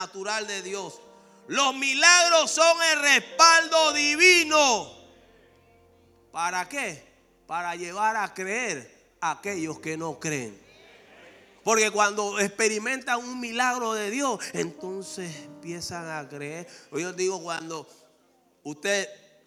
natural de Dios. Los milagros son el respaldo divino. ¿Para qué? Para llevar a creer a aquellos que no creen. Porque cuando experimentan un milagro de Dios, entonces empiezan a creer. Yo digo, cuando usted,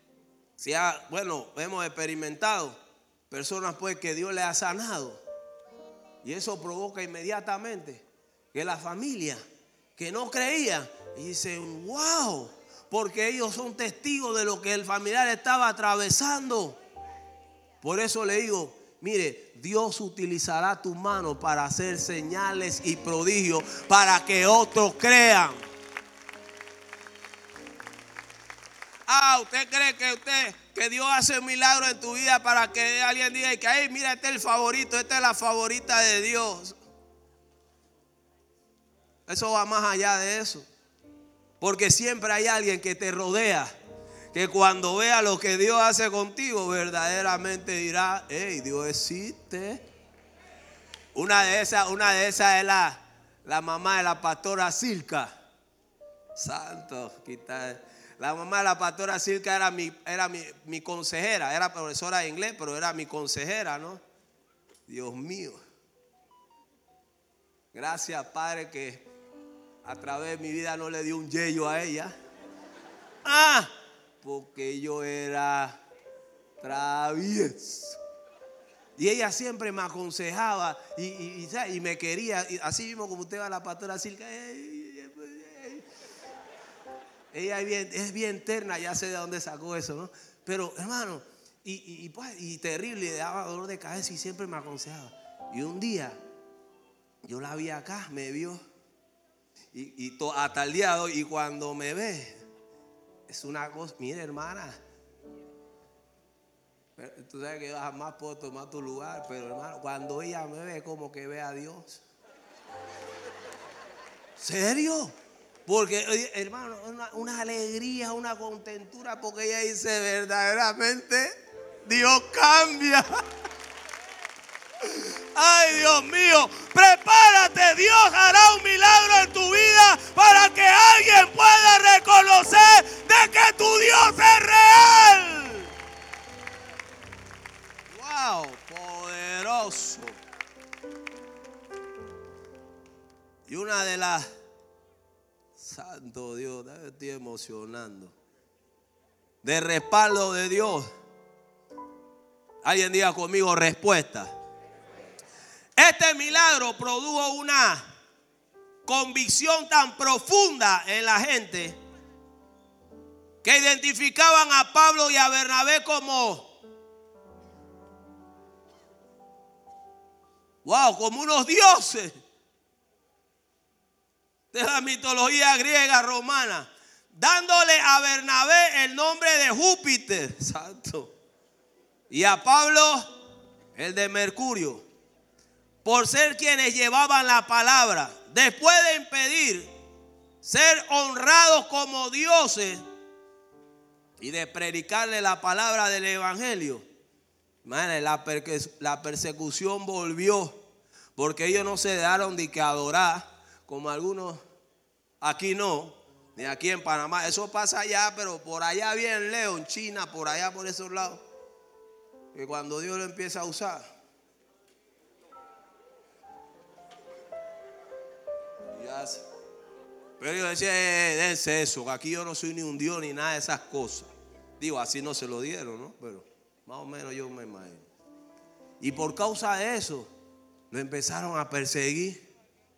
hemos experimentado personas pues que Dios le ha sanado. Y eso provoca inmediatamente que la familia que no creía y dicen, wow, porque ellos son testigos de lo que el familiar estaba atravesando. Por eso le digo, mire, Dios utilizará tu mano para hacer señales y prodigios para que otros crean. ¿Usted cree que Dios hace un milagro en tu vida para que alguien diga que, ay, mira, este es el favorito, esta es la favorita de Dios? Eso va más allá de eso. Porque siempre hay alguien que te rodea, que cuando vea lo que Dios hace contigo, verdaderamente dirá, hey, Dios existe. Una de esas es la mamá de la pastora Silka. Santo, la mamá de la pastora Silka era mi consejera. Era profesora de inglés, pero era mi consejera, ¿no? Dios mío. Gracias, Padre, que a través de mi vida no le dio un yello a ella. Porque yo era travieso. Y ella siempre me aconsejaba y me quería. Y así mismo como usted va a la pastora Silka. Ella es bien terna, ya sé de dónde sacó eso, ¿no? Pero hermano, y terrible, le daba dolor de cabeza y siempre me aconsejaba. Y un día yo la vi acá, me vio. Hasta el día de hoy, y cuando me ve, es una cosa, mire hermana, tú sabes que yo jamás puedo tomar tu lugar, pero hermano, cuando ella me ve, como que ve a Dios. ¿Serio? Porque hermano, una alegría, una contentura, porque ella dice, verdaderamente Dios cambia. Ay, Dios mío, prepárate, Dios hará un milagro en tu vida para que alguien pueda reconocer de que tu Dios es real. Wow, poderoso. Y una de las, santo Dios, me estoy emocionando, de respaldo de Dios. Alguien diga conmigo, respuesta. Este milagro produjo una convicción tan profunda en la gente que identificaban a Pablo y a Bernabé como unos dioses de la mitología griega romana, dándole a Bernabé el nombre de Júpiter, santo, y a Pablo el de Mercurio, por ser quienes llevaban la palabra. Después de impedir ser honrados como dioses y de predicarle la palabra del evangelio, la persecución volvió, porque ellos no se dejaron de que adorar, como algunos aquí no, ni aquí en Panamá. Eso pasa allá, pero por allá bien lejos, en China, por allá por esos lados, que cuando Dios lo empieza a usar, pero yo decía, dense eso, que aquí yo no soy ni un Dios ni nada de esas cosas. Digo, así no se lo dieron, ¿no? Pero más o menos yo me imagino. Y por causa de eso, lo empezaron a perseguir.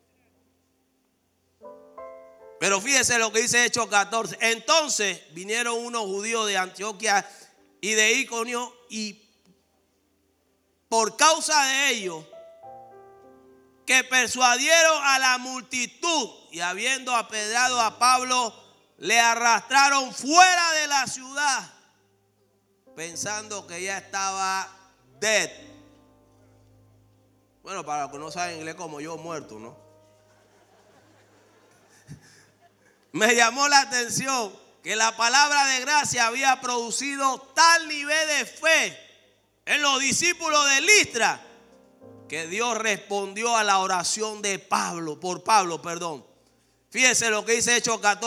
Pero fíjese lo que dice Hechos 14. Entonces vinieron unos judíos de Antioquía y de Iconio, y por causa de ellos, que persuadieron a la multitud, y habiendo apedreado a Pablo, le arrastraron fuera de la ciudad, pensando que ya estaba dead. Bueno, para los que no saben inglés como yo, muerto, ¿no? Me llamó la atención que la palabra de gracia había producido tal nivel de fe en los discípulos de Listra, que Dios respondió a la oración de Pablo, Fíjese lo que dice Hechos 14.